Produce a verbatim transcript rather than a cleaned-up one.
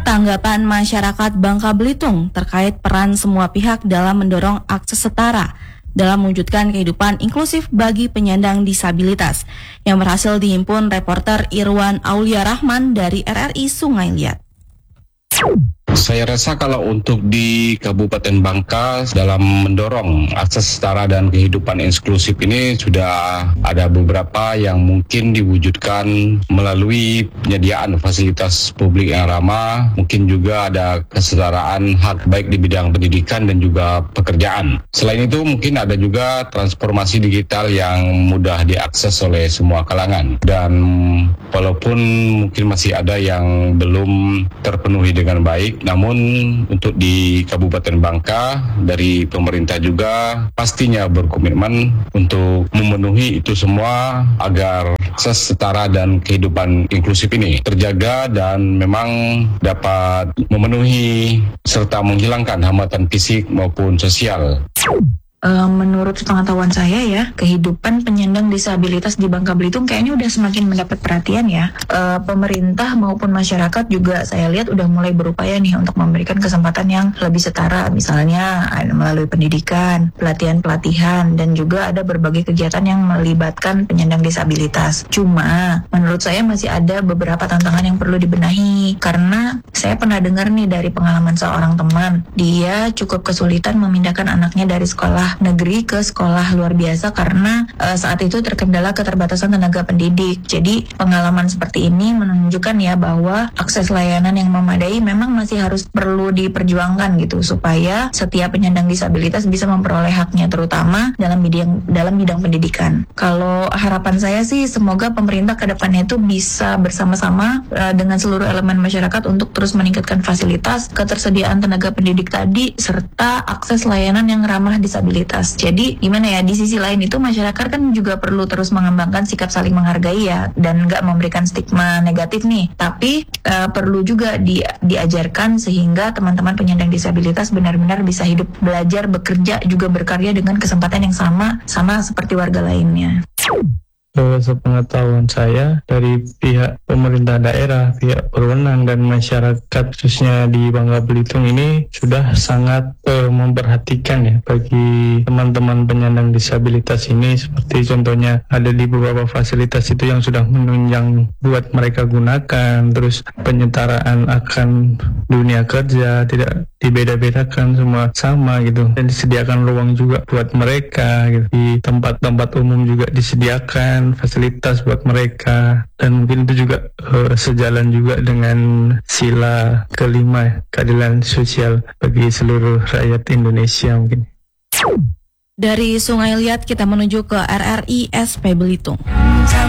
Tanggapan masyarakat Bangka Belitung terkait peran semua pihak dalam mendorong akses setara dalam mewujudkan kehidupan inklusif bagi penyandang disabilitas yang berhasil dihimpun reporter Irwan Aulia Rahman dari R R I Sungai Liat. Saya rasa kalau untuk di Kabupaten Bangka dalam mendorong akses setara dan kehidupan inklusif ini sudah ada beberapa yang mungkin diwujudkan melalui penyediaan fasilitas publik yang ramah, mungkin juga ada kesetaraan hak baik di bidang pendidikan dan juga pekerjaan. Selain itu mungkin ada juga transformasi digital yang mudah diakses oleh semua kalangan, dan walaupun mungkin masih ada yang belum terpenuhi dengan baik, namun untuk di Kabupaten Bangka dari pemerintah juga pastinya berkomitmen untuk memenuhi itu semua agar akses setara dan kehidupan inklusif ini terjaga dan memang dapat memenuhi serta menghilangkan hambatan fisik maupun sosial. Menurut pengetahuan saya ya, kehidupan penyandang disabilitas di Bangka Belitung kayaknya udah semakin mendapat perhatian ya. E, pemerintah maupun masyarakat juga saya lihat udah mulai berupaya nih untuk memberikan kesempatan yang lebih setara, misalnya melalui pendidikan, pelatihan-pelatihan, dan juga ada berbagai kegiatan yang melibatkan penyandang disabilitas. Cuma menurut saya masih ada beberapa tantangan yang perlu dibenahi, karena saya pernah dengar nih dari pengalaman seorang teman, dia cukup kesulitan memindahkan anaknya dari sekolah negeri ke sekolah luar biasa karena uh, saat itu terkendala keterbatasan tenaga pendidik. Jadi pengalaman seperti ini menunjukkan ya bahwa akses layanan yang memadai memang masih harus perlu diperjuangkan gitu, supaya setiap penyandang disabilitas bisa memperoleh haknya, terutama dalam bidang dalam bidang pendidikan. Kalau harapan saya sih semoga pemerintah ke depannya itu bisa bersama-sama uh, dengan seluruh elemen masyarakat untuk terus meningkatkan fasilitas, ketersediaan tenaga pendidik tadi, serta akses layanan yang ramah disabilitas. Jadi gimana ya, di sisi lain itu masyarakat kan juga perlu terus mengembangkan sikap saling menghargai ya, dan nggak memberikan stigma negatif nih, tapi uh, perlu juga di, diajarkan sehingga teman-teman penyandang disabilitas benar-benar bisa hidup, belajar, bekerja, juga berkarya dengan kesempatan yang sama sama seperti warga lainnya. Sepengetahuan saya dari pihak pemerintah daerah, pihak berwenang dan masyarakat khususnya di Bangka Belitung ini sudah sangat uh, memperhatikan ya bagi teman-teman penyandang disabilitas ini, seperti contohnya ada di beberapa fasilitas itu yang sudah menunjang buat mereka gunakan, terus penyetaraan akan dunia kerja tidak dibeda-bedakan, semua sama gitu, dan disediakan ruang juga buat mereka gitu. Di tempat-tempat umum juga disediakan fasilitas buat mereka, dan mungkin itu juga uh, sejalan juga dengan sila kelima, keadilan sosial bagi seluruh rakyat Indonesia mungkin. Dari Sungai Liat kita menuju ke R R I S P Belitung.